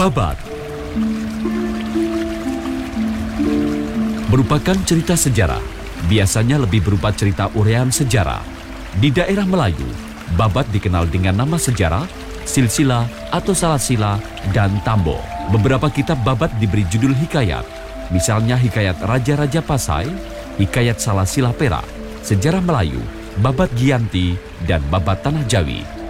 Babat merupakan cerita sejarah, biasanya lebih berupa cerita uraian sejarah. Di daerah Melayu, babat dikenal dengan nama sejarah, silsilah atau salasila, dan tambo. Beberapa kitab babat diberi judul hikayat, misalnya Hikayat Raja-Raja Pasai, Hikayat Salasila Perak, Sejarah Melayu, Babat Giyanti, dan Babat Tanah Jawi.